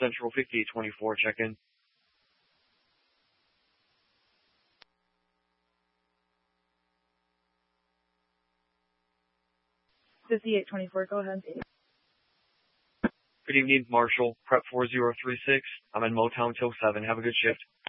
Central 5824, check-in. 5824, go ahead. Good evening, Marshall, Prep 4036. I'm in Motown till 7. Have a good shift.